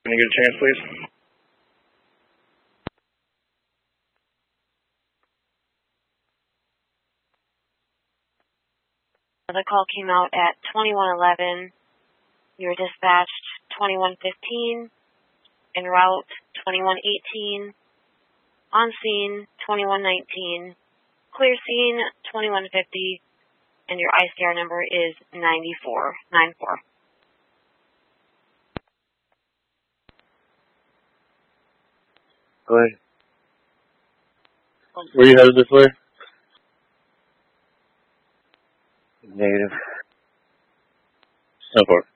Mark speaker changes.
Speaker 1: When you get a chance, please.
Speaker 2: The call came out at 2111. You were dispatched 2115, en route 2118, on scene 2119, clear scene 2150, and your ICR number is 9494.
Speaker 3: Go ahead. Where you headed this way? Negative. 10-4.